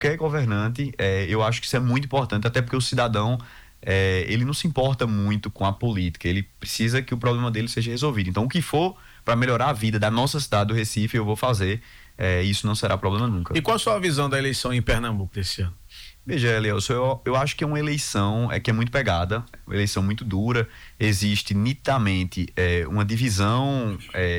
qualquer governante, eu acho que isso é muito importante, até porque o cidadão, ele não se importa muito com a política, ele precisa que o problema dele seja resolvido. Então, o que for para melhorar a vida da nossa cidade do Recife, eu vou fazer. Isso não será problema nunca. E qual a sua visão da eleição em Pernambuco desse ano? Veja, Elielson, eu acho que é uma eleição que é muito pegada, uma eleição muito dura. Existe nitidamente uma divisão,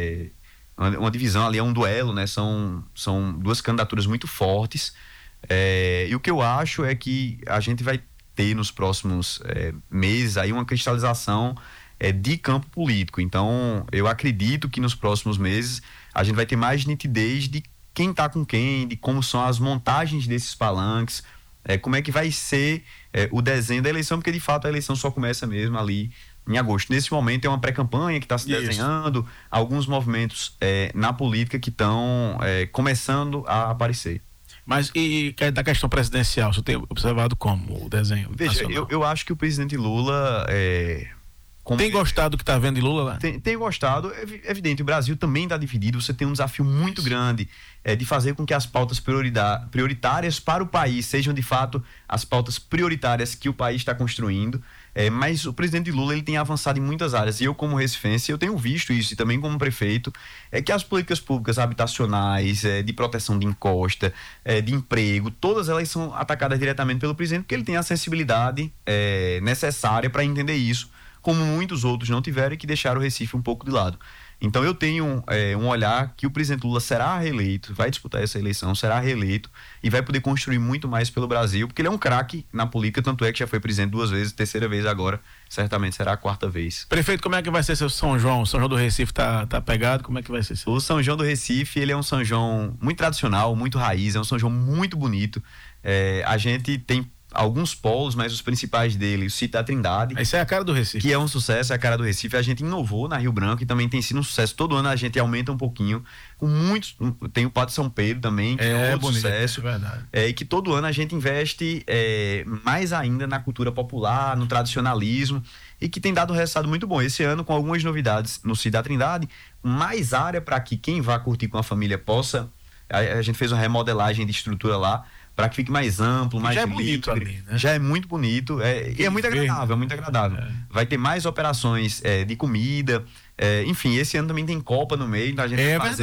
ali, é um duelo, né? São duas candidaturas muito fortes. E o que eu acho é que a gente vai ter nos próximos meses aí uma cristalização de campo político. Então, eu acredito que nos próximos meses a gente vai ter mais nitidez de quem está com quem, de como são as montagens desses palanques, como é que vai ser o desenho da eleição, porque de fato a eleição só começa mesmo ali em agosto. Nesse momento é uma pré-campanha que está se desenhando, alguns movimentos na política que estão começando a aparecer. Mas e da questão presidencial, você tem observado como o desenho? Veja, eu acho que o presidente Lula... tem gostado do que está vendo de Lula lá? Tem gostado, é evidente, o Brasil também está dividido, você tem um desafio muito grande de fazer com que as pautas prioritárias para o país sejam de fato as pautas prioritárias que o país está construindo, mas o presidente Lula ele tem avançado em muitas áreas, e eu como recifense, eu tenho visto isso, e também como prefeito, que as políticas públicas habitacionais, de proteção de encosta, de emprego, todas elas são atacadas diretamente pelo presidente, porque ele tem a sensibilidade necessária para entender isso, como muitos outros não tiveram e que deixaram o Recife um pouco de lado. Então eu tenho um olhar que o presidente Lula será reeleito, vai disputar essa eleição, será reeleito e vai poder construir muito mais pelo Brasil, porque ele é um craque na política, tanto é que já foi presidente 2 vezes, terceira vez agora, certamente será a 4ª vez. Prefeito, como é que vai ser seu São João? O São João do Recife tá pegado, como é que vai ser? O São João do Recife, ele é um São João muito tradicional, muito raiz, é um São João muito bonito. A gente tem alguns polos, mas os principais dele, o Sítio da Trindade. Isso é a cara do Recife. Que é um sucesso, é a cara do Recife. A gente inovou na Rio Branco e também tem sido um sucesso. Todo ano a gente aumenta um pouquinho. Com muitos. Tem o Pátio São Pedro também, que é outro sucesso. É verdade. E que todo ano a gente investe mais ainda na cultura popular, no tradicionalismo, e que tem dado um resultado muito bom. Esse ano, com algumas novidades no Sítio da Trindade, mais área para que quem vá curtir com a família possa. A gente fez uma remodelagem de estrutura lá, para que fique mais amplo, mais já bonito ali, né? Já é muito bonito, e é muito agradável, muito agradável. Vai ter mais operações de comida, enfim, esse ano também tem Copa no meio, então a gente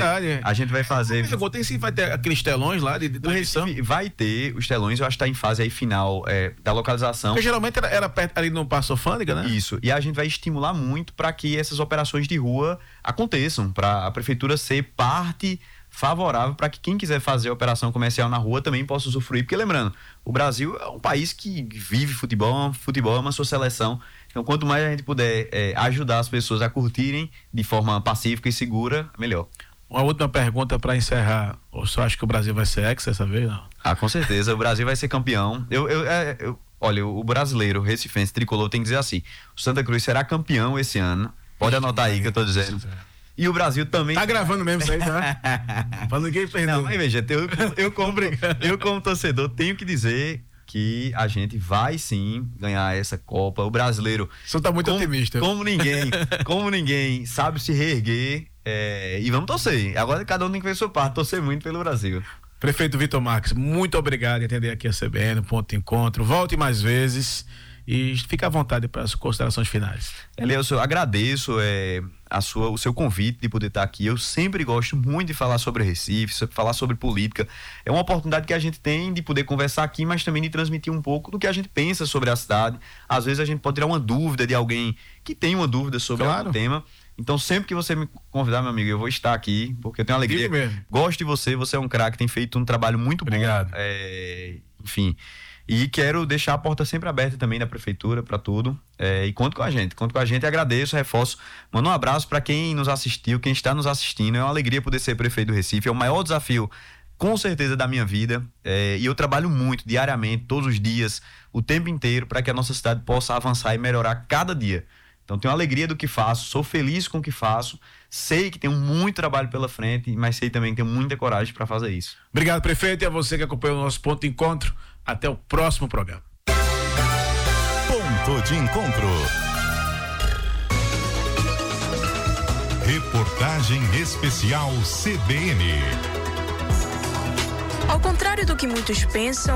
a gente vai fazer. Vai ter aqueles telões lá de transmissão? Vai ter os telões, eu acho que está em fase aí final da localização. Porque geralmente era perto ali no Paço Alfândega, né? Isso, e a gente vai estimular muito para que essas operações de rua aconteçam, para a prefeitura ser parte favorável para que quem quiser fazer operação comercial na rua também possa usufruir, porque lembrando, o Brasil é um país que vive futebol é uma sua seleção, então quanto mais a gente puder ajudar as pessoas a curtirem de forma pacífica e segura, melhor. Uma última pergunta para encerrar, ou só acha que o Brasil vai ser ex dessa vez, não? Com certeza, o Brasil vai ser campeão. Olha, o brasileiro, o recifense, tricolor, tem que dizer assim, o Santa Cruz será campeão esse ano, pode anotar aí que eu tô dizendo. E o Brasil também... Tá gravando mesmo isso aí, tá? Pra ninguém perder. Não, mas veja, eu como torcedor tenho que dizer que a gente vai sim ganhar essa Copa. O brasileiro... Você tá muito otimista. Como ninguém sabe se reerguer, e vamos torcer. Agora cada um tem que ver sua parte, torcer muito pelo Brasil. Prefeito Vitor Marques, muito obrigado por atender aqui a CBN, Ponto de Encontro. Volte mais vezes e fique à vontade para as considerações finais. Elielson, eu agradeço o seu convite de poder estar aqui. Eu sempre gosto muito de falar sobre Recife, falar sobre política. É uma oportunidade que a gente tem de poder conversar aqui, mas também de transmitir um pouco do que a gente pensa sobre a cidade. Às vezes a gente pode tirar uma dúvida de alguém que tem uma dúvida sobre algum tema. Então sempre que você me convidar, meu amigo, eu vou estar aqui, porque eu tenho alegria. Gosto de você é um craque, tem feito um trabalho muito bom. Obrigado. Enfim... E quero deixar a porta sempre aberta também da prefeitura para tudo. E conto com a gente e agradeço, reforço. Mando um abraço para quem nos assistiu, quem está nos assistindo. É uma alegria poder ser prefeito do Recife. É o maior desafio, com certeza, da minha vida. E eu trabalho muito, diariamente, todos os dias, o tempo inteiro, para que a nossa cidade possa avançar e melhorar cada dia. Então tenho alegria do que faço, sou feliz com o que faço, sei que tenho muito trabalho pela frente, mas sei também que tenho muita coragem para fazer isso. Obrigado, prefeito, e a você que acompanhou o nosso Ponto de Encontro. Até o próximo programa. Ponto de Encontro. Reportagem especial CBN. Ao contrário do que muitos pensam,